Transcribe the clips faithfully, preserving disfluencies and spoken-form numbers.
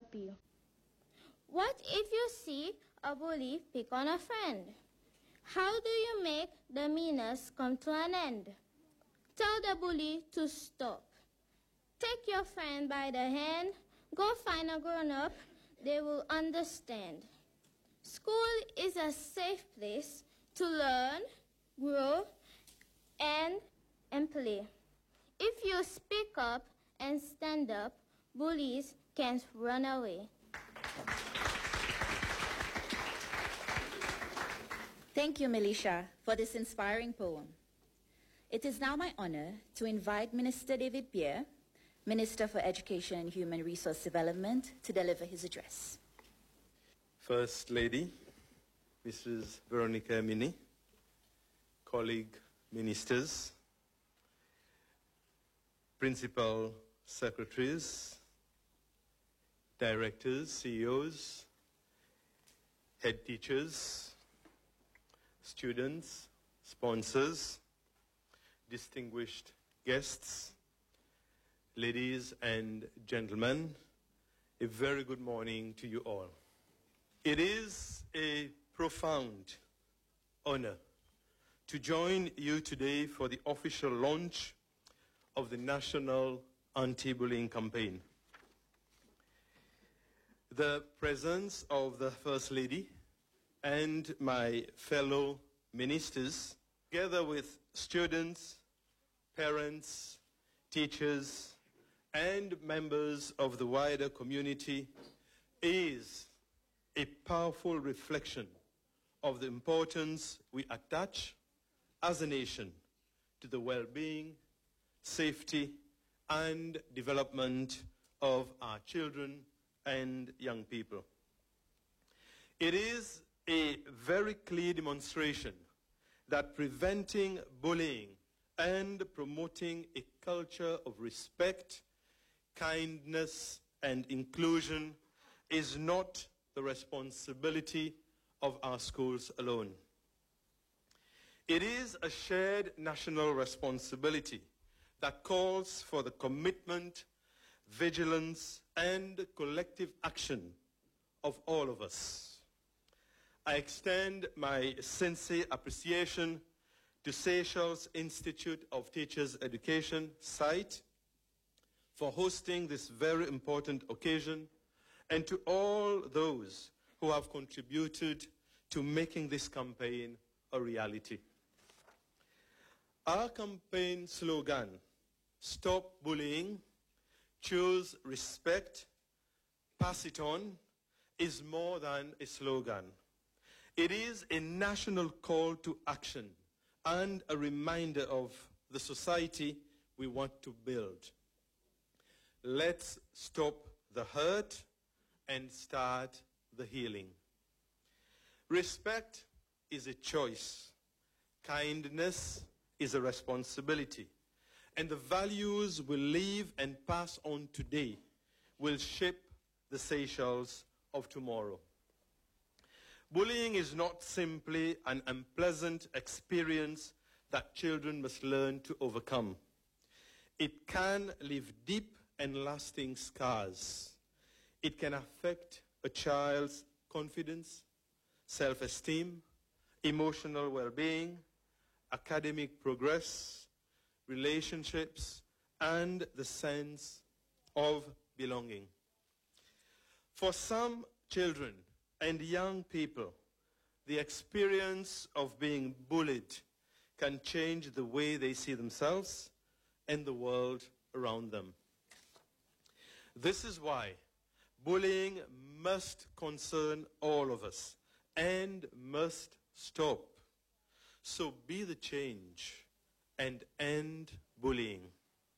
you. What if you see a bully pick on a friend? How do you make the meanness come to an end? Tell the bully to stop. Take your friend by the hand. Go find a grown-up. They will understand. School is a safe place to learn, grow, and, and play. If you speak up and stand up, bullies can't run away. Thank you, Melisha, for this inspiring poem. It is now my honor to invite Minister David Pierre, Minister for Education and Human Resource Development, to deliver his address. First Lady, Missus Veronica Mini, colleague ministers, principal secretaries, directors, C E Os, head teachers, students, sponsors, distinguished guests, ladies and gentlemen, a very good morning to you all. It is a profound honor to join you today for the official launch of the National Anti-Bullying Campaign. The presence of the First Lady and my fellow ministers, together with students, parents, teachers, and members of the wider community, is a powerful reflection of the importance we attach as a nation to the well-being, safety, and development of our children and young people. It is a very clear demonstration that preventing bullying and promoting a culture of respect, kindness, and inclusion is not the responsibility of our schools alone. It is a shared national responsibility that calls for the commitment, vigilance, and collective action of all of us. I extend my sincere appreciation to Seychelles Institute of Teachers Education, S I T, for hosting this very important occasion, and to all those who have contributed to making this campaign a reality. Our campaign slogan, Stop Bullying, Choose Respect, Pass It On, is more than a slogan. It is a national call to action and a reminder of the society we want to build. Let's stop the hurt and start the healing. Respect is a choice. Kindness is a responsibility. And the values we live and pass on today will shape the Seychelles of tomorrow. Bullying is not simply an unpleasant experience that children must learn to overcome. It can leave deep and lasting scars. It can affect a child's confidence, self-esteem, emotional well-being, academic progress, relationships, and the sense of belonging. For some children and young people, the experience of being bullied can change the way they see themselves and the world around them. This is why bullying must concern all of us and must stop. So be the change and end bullying.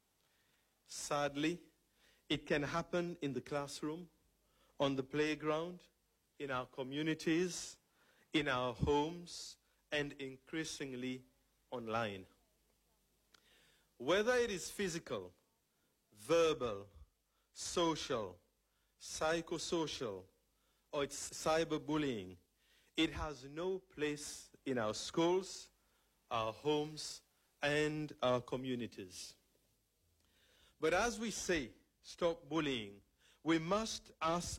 Sadly, it can happen in the classroom, on the playground, in our communities, in our homes, and increasingly online. Whether it is physical, verbal, social, psychosocial, or it's cyberbullying, it has no place in our schools, our homes, and our communities. But as we say, stop bullying, we must ask